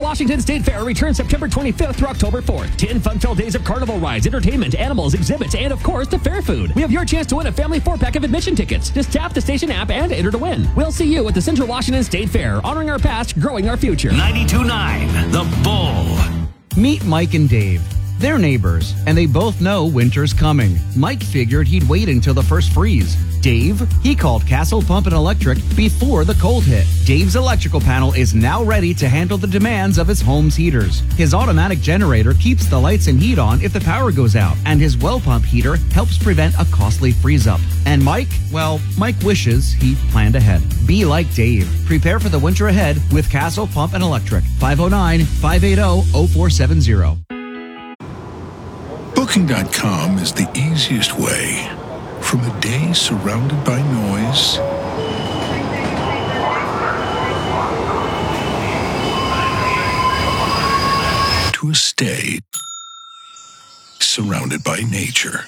Washington State Fair returns September 25th through October 4th. 10 fun-filled days of carnival rides, entertainment, animals, exhibits, and of course, the fair food. We have your chance to win a family 4-pack of admission tickets. Just tap the station app and enter to win. We'll see you at the Central Washington State Fair, honoring our past, growing our future. 92.9 The Bull. Meet Mike and Dave. They're neighbors, and they both know winter's coming. Mike figured he'd wait until the first freeze. Dave, he called Castle Pump and Electric before the cold hit. Dave's electrical panel is now ready to handle the demands of his home's heaters. His automatic generator keeps the lights and heat on if the power goes out, and his well pump heater helps prevent a costly freeze-up. And Mike, well, Mike wishes he planned ahead. Be like Dave. Prepare for the winter ahead with Castle Pump and Electric. 509-580-0470. Booking.com is the easiest way. From a day surrounded by noise to a stay surrounded by nature.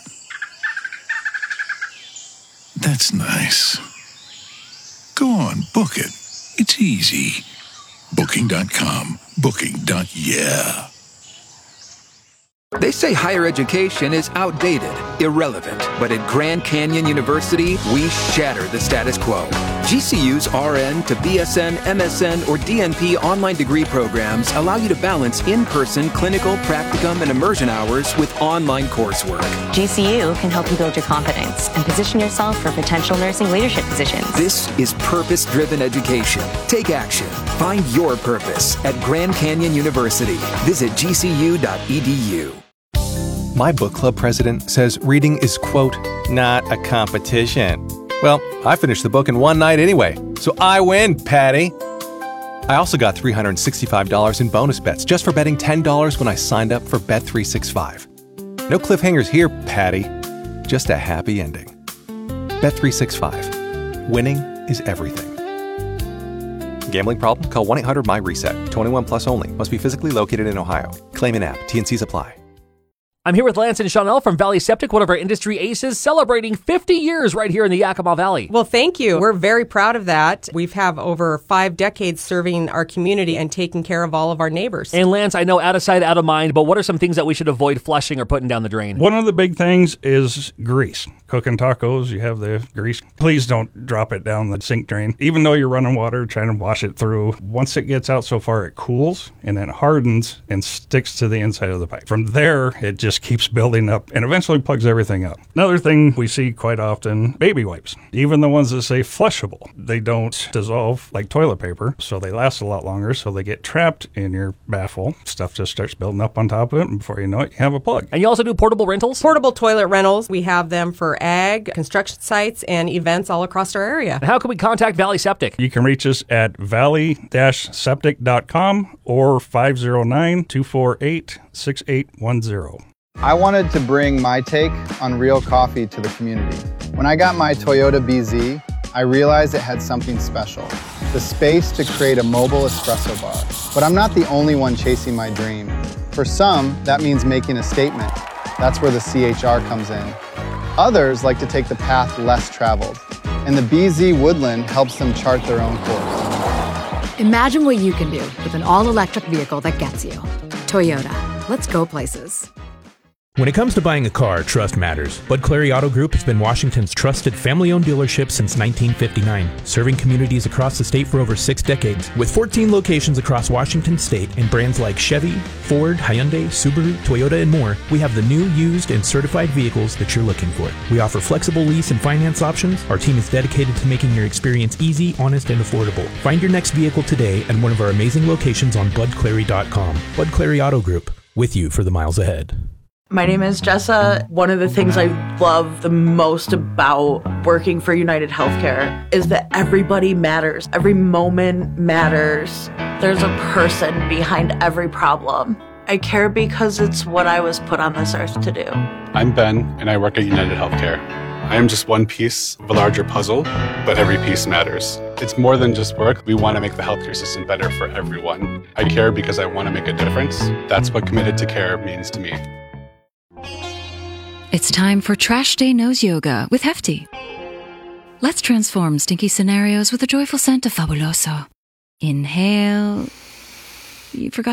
That's nice. Go on, book it. It's easy. Booking.com. Booking.yeah. They say higher education is outdated, irrelevant, but at Grand Canyon University, we shatter the status quo. GCU's RN to BSN, MSN, or DNP online degree programs allow you to balance in-person clinical, practicum, and immersion hours with online coursework. GCU can help you build your confidence and position yourself for potential nursing leadership positions. This is purpose-driven education. Take action. Find your purpose at Grand Canyon University. Visit gcu.edu. My book club president says reading is, quote, not a competition. Well, I finished the book in one night anyway, so I win, Patty. I also got $365 in bonus bets just for betting $10 when I signed up for Bet365. No cliffhangers here, Patty. Just a happy ending. Bet365. Winning is everything. Gambling problem? Call 1-800-MY-RESET. 21 plus only. Must be physically located in Ohio. Claim in app. T&Cs apply. I'm here with Lance and Chanel from Valley Septic, one of our industry aces, celebrating 50 years right here in the Yakima Valley. Well, thank you. We're very proud of that. We've have over 5 decades serving our community and taking care of all of our neighbors. And Lance, I know out of sight, out of mind, but what are some things that we should avoid flushing or putting down the drain? One of the big things is grease. Cooking tacos, you have the grease. Please don't drop it down the sink drain. Even though you're running water, trying to wash it through, once it gets out so far, it cools and then hardens and sticks to the inside of the pipe. From there, it just keeps building up and eventually plugs everything up. Another thing we see quite often, baby wipes. Even the ones that say flushable, they don't dissolve like toilet paper, so they last a lot longer, so they get trapped in your baffle. Stuff just starts building up on top of it, and before you know it, you have a plug. And you also do portable rentals? Portable toilet rentals. We have them for ag, construction sites, and events all across our area. And how can we contact Valley Septic? You can reach us at valley-septic.com or 509-248-6810. I wanted to bring my take on real coffee to the community. When I got my Toyota BZ, I realized it had something special, the space to create a mobile espresso bar. But I'm not the only one chasing my dream. For some, that means making a statement. That's where the CHR comes in. Others like to take the path less traveled, and the BZ Woodland helps them chart their own course. Imagine what you can do with an all-electric vehicle that gets you. Toyota. Let's go places. When it comes to buying a car, trust matters. Bud Clary Auto Group has been Washington's trusted family-owned dealership since 1959, serving communities across the state for over 6 decades. With 14 locations across Washington state and brands like Chevy, Ford, Hyundai, Subaru, Toyota, and more, we have the new, used, and certified vehicles that you're looking for. We offer flexible lease and finance options. Our team is dedicated to making your experience easy, honest, and affordable. Find your next vehicle today at one of our amazing locations on budclary.com. Bud Clary Auto Group, with you for the miles ahead. My name is Jessa. One of the things I love the most about working for United Healthcare is that everybody matters. Every moment matters. There's a person behind every problem. I care because it's what I was put on this earth to do. I'm Ben, and I work at United Healthcare. I am just one piece of a larger puzzle, but every piece matters. It's more than just work. We want to make the healthcare system better for everyone. I care because I want to make a difference. That's what committed to care means to me. It's time for Trash Day Nose Yoga with Hefty. Let's transform stinky scenarios with a joyful scent of Fabuloso. Inhale. You forgot